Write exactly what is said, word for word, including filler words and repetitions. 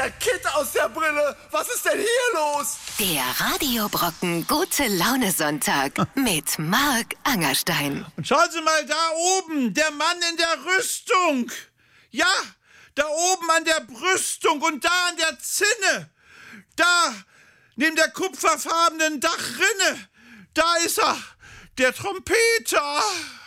Der Kind aus der Brille, was ist denn hier los? Der Radiobrocken Gute Laune Sonntag mit Marc Angerstein. Und schauen Sie mal da oben, der Mann in der Rüstung. Ja, da oben an der Brüstung und da an der Zinne. Da, neben der kupferfarbenen Dachrinne, da ist er, der Trompeter.